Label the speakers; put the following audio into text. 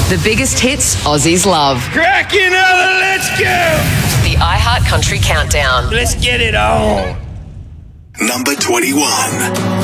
Speaker 1: The biggest hits Aussies love.
Speaker 2: Crack another, let's go!
Speaker 1: The iHeart Country Countdown.
Speaker 2: Let's get it on.
Speaker 3: Number 21.